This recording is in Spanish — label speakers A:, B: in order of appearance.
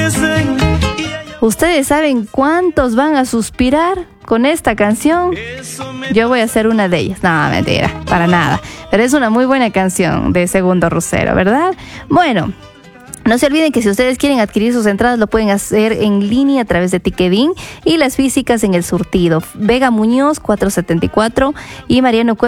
A: ¿Ustedes saben cuántos van a suspirar con esta canción? Yo voy a ser una de ellas. No, mentira, para nada. Pero es una muy buena canción de Segundo Russero, ¿verdad? Bueno, no se olviden que si ustedes quieren adquirir sus entradas lo pueden hacer en línea a través de Ticketin y las físicas en El Surtido. Vega Muñoz 474 y Mariano